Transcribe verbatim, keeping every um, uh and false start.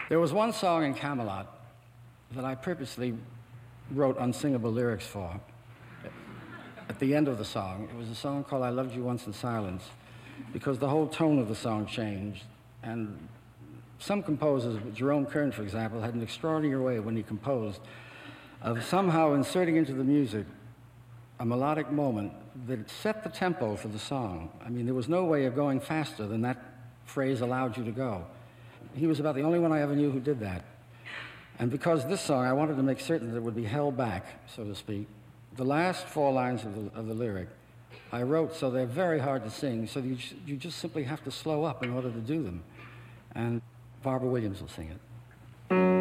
There was one song in Camelot that I purposely wrote unsingable lyrics for. At the end of the song, it was a song called I Loved You Once in Silence, because the whole tone of the song changed. And some composers, Jerome Kern, for example, had an extraordinary way when he composed of somehow inserting into the music a melodic moment that set the tempo for the song. I mean, there was no way of going faster than that phrase allowed you to go. He was about the only one I ever knew who did that. And because this song, I wanted to make certain that it would be held back, so to speak. The last four lines of the, of the lyric I wrote so they're very hard to sing, so you, you just simply have to slow up in order to do them. And Barbara Williams will sing it.